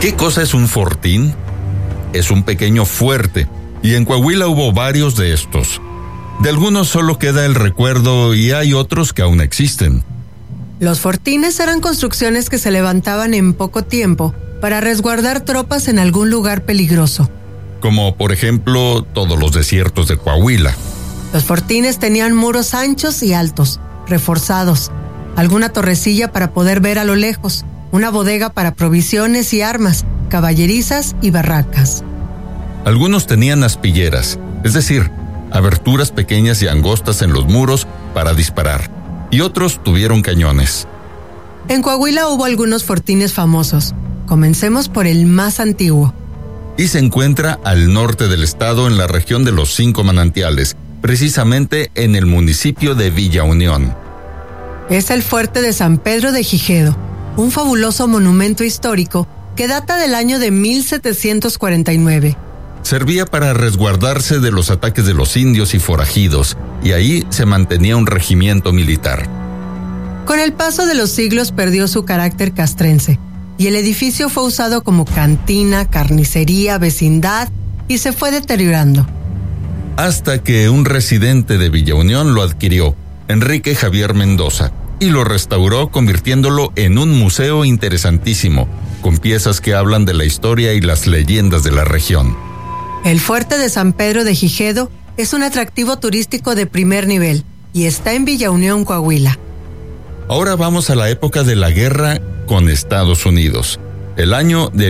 ¿Qué cosa es un fortín? Es un pequeño fuerte, y en Coahuila hubo varios de estos. De algunos solo queda el recuerdo y hay otros que aún existen. Los fortines eran construcciones que se levantaban en poco tiempo para resguardar tropas en algún lugar peligroso. Como por ejemplo todos los desiertos de Coahuila. Los fortines tenían muros anchos y altos, reforzados, alguna torrecilla para poder ver a lo lejos, una bodega para provisiones y armas, caballerizas y barracas. Algunos tenían aspilleras, es decir, aberturas pequeñas y angostas en los muros para disparar, y otros tuvieron cañones. En Coahuila hubo algunos fortines famosos. Comencemos por el más antiguo. Y se encuentra al norte del estado en la región de los 5 manantiales, precisamente en el municipio de Villa Unión. Es el fuerte de San Pedro de Gijedo, un fabuloso monumento histórico que data del año de 1749. Servía para resguardarse de los ataques de los indios y forajidos, y ahí se mantenía un regimiento militar. Con el paso de los siglos perdió su carácter castrense, y el edificio fue usado como cantina, carnicería, vecindad, y se fue deteriorando. Hasta que un residente de Villa Unión lo adquirió, Enrique Javier Mendoza, y lo restauró convirtiéndolo en un museo interesantísimo, con piezas que hablan de la historia y las leyendas de la región. El fuerte de San Pedro de Gijedo es un atractivo turístico de primer nivel y está en Villa Unión, Coahuila. Ahora vamos a la época de la guerra con Estados Unidos, el año de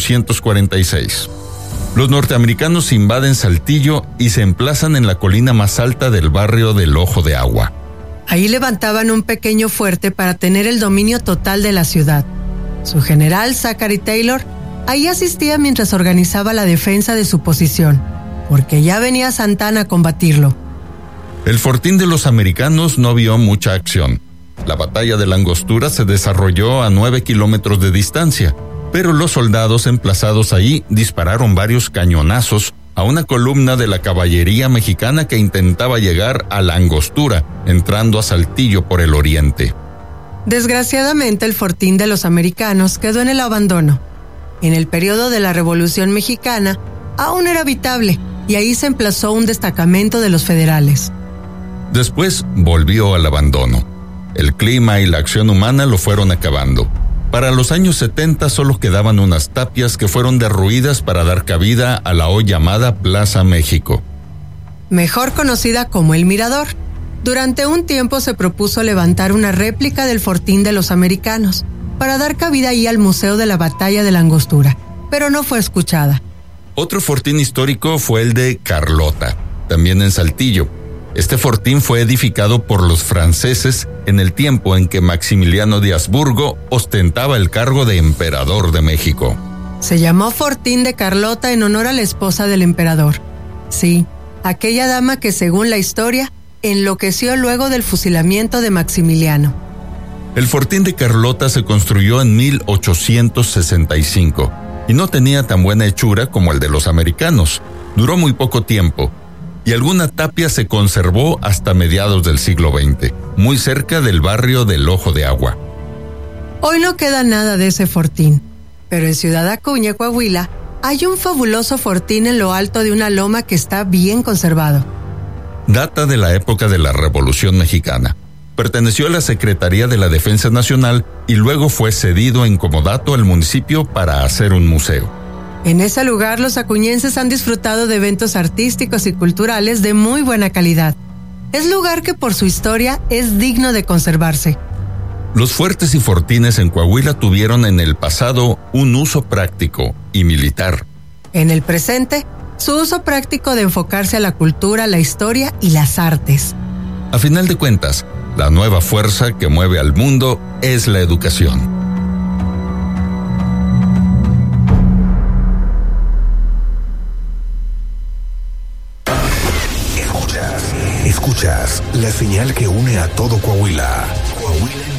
1846. Los norteamericanos invaden Saltillo y se emplazan en la colina más alta del barrio del Ojo de Agua. Ahí levantaban un pequeño fuerte para tener el dominio total de la ciudad. Su general, Zachary Taylor, ahí asistía mientras organizaba la defensa de su posición, porque ya venía Santana a combatirlo. El fortín de los americanos no vio mucha acción. La batalla de la Angostura se desarrolló a 9 kilómetros de distancia, pero los soldados emplazados ahí dispararon varios cañonazos a una columna de la caballería mexicana que intentaba llegar a la Angostura, entrando a Saltillo por el oriente. Desgraciadamente, el fortín de los americanos quedó en el abandono. En el periodo de la Revolución Mexicana, aún era habitable, y ahí se emplazó un destacamento de los federales. Después volvió al abandono. El clima y la acción humana lo fueron acabando. Para los años 70 solo quedaban unas tapias que fueron derruidas para dar cabida a la hoy llamada Plaza México. Mejor conocida como El Mirador. Durante un tiempo se propuso levantar una réplica del fortín de los americanos para dar cabida ahí al Museo de la Batalla de la Angostura, pero no fue escuchada. Otro fortín histórico fue el de Carlota, también en Saltillo. Este fortín fue edificado por los franceses en el tiempo en que Maximiliano de Habsburgo ostentaba el cargo de emperador de México. Se llamó Fortín de Carlota en honor a la esposa del emperador. Sí, aquella dama que, según la historia, enloqueció luego del fusilamiento de Maximiliano. El fortín de Carlota se construyó en 1865 y no tenía tan buena hechura como el de los americanos. Duró muy poco tiempo y alguna tapia se conservó hasta mediados del siglo XX, muy cerca del barrio del Ojo de Agua. Hoy no queda nada de ese fortín, pero en Ciudad Acuña, Coahuila, hay un fabuloso fortín en lo alto de una loma que está bien conservado. Data de la época de la Revolución Mexicana. Perteneció a la Secretaría de la Defensa Nacional y luego fue cedido en comodato al municipio para hacer un museo. En ese lugar los acuñenses han disfrutado de eventos artísticos y culturales de muy buena calidad. Es lugar que por su historia es digno de conservarse. Los fuertes y fortines en Coahuila tuvieron en el pasado un uso práctico y militar. En el presente, su uso práctico de enfocarse a la cultura, la historia y las artes. A final de cuentas, la nueva fuerza que mueve al mundo es la educación. Escuchas la señal que une a todo Coahuila. Coahuila